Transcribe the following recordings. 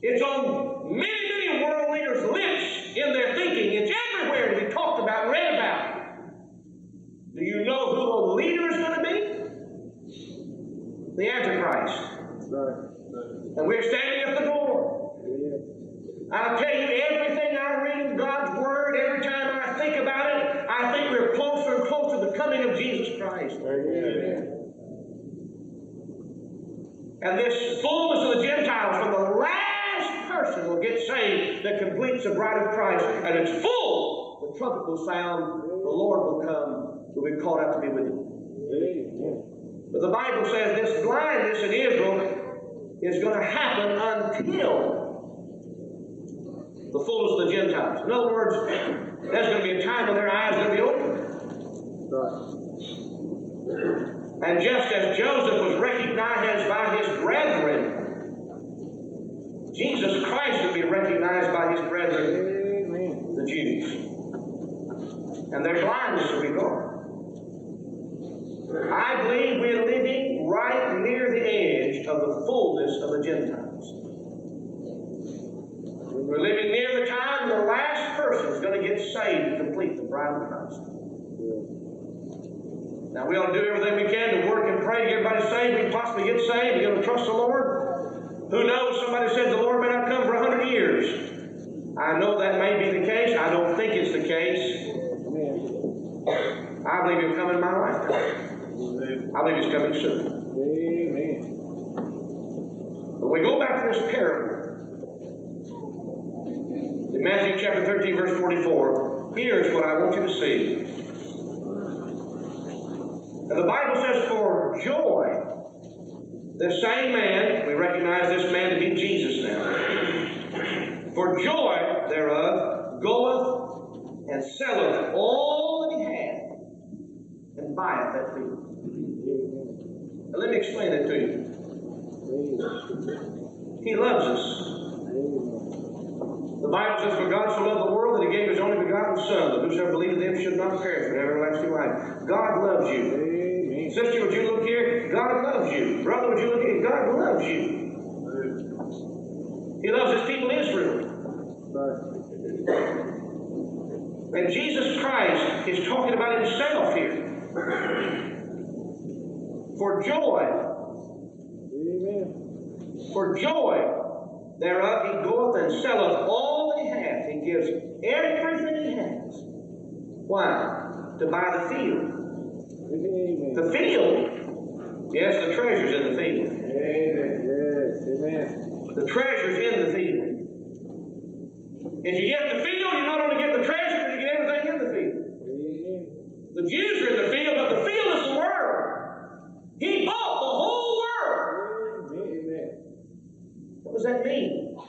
It's on many, many world leaders' lips in their thinking. It's everywhere to be talked about and read about. Do you know who the leader is going to be? The Antichrist. And we're standing at the door. I'll tell you, everything I read in God's Word, every time I think about it, I think we're closer and closer to the coming of Jesus Christ. And this fullness of the Gentiles, from the last person will get saved that completes the bride of Christ, and it's full, the trumpet will sound, the Lord will come, will be called out to be with him. But the Bible says this blindness in Israel is going to happen until the fullness of the Gentiles. In other words, there's going to be a time when their eyes are going to be opened. And just as Joseph was recognized by his brethren, Jesus Christ will be recognized by his brethren, the Jews. And their blindness will be gone. I believe we're living right near the edge of the fullness of the Gentiles. We're living near the time the last person is going to get saved to complete the bride of Christ. Now, we ought to do everything we can to work and pray to get everybody saved. We can possibly get saved. We're going to trust the Lord. Who knows? Somebody said the Lord may not come for 100 years. I know that may be the case. I don't think it's the case. I believe He'll come in my lifetime. I believe He's coming soon. Amen. But we go back to this parable. In Matthew chapter 13, verse 44, here's what I want you to see. And the Bible says, for joy, the same man, we recognize this man to be Jesus now, for joy thereof goeth and selleth all that he hath, and buyeth that field. Now let me explain that to you. He loves us. The Bible says, for God so loved the world that He gave His only begotten Son, that whosoever believeth in Him should not perish but have everlasting life. God loves you. Amen. Sister, would you look here? God loves you. Brother, would you look here? God loves you. He loves His people Israel. And Jesus Christ is talking about Himself here. For joy. Amen. For joy thereof he goeth and selleth all that he hath. He gives everything he has. Why? To buy the field. Amen. The field. Yes, the treasure's in the field. Amen. Yes. Amen. The treasure's in the field. If you get the field, you not only get the treasure, but you get everything in the field. Amen. The Jews are in the field, but the field is the world. He bought the whole world. Amen. What does that mean?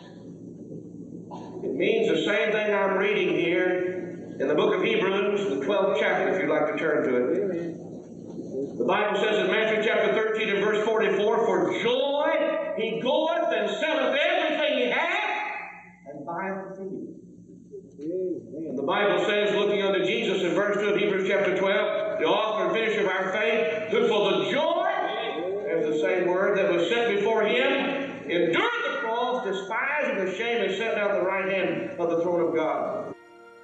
It means the same thing I'm reading here in the book of Hebrews, the 12th chapter, if you'd like to turn to it. Amen. The Bible says in Matthew chapter 13 and verse 44, for joy he goeth and selleth everything he hath, and buyeth the field. And the Bible says, looking unto Jesus in verse 2 of Hebrews chapter 12, the author and finisher of our faith, who for the joy, there's the same word, that was set before him, endured the cross, despising the shame, and sat down at the right hand of the throne of God.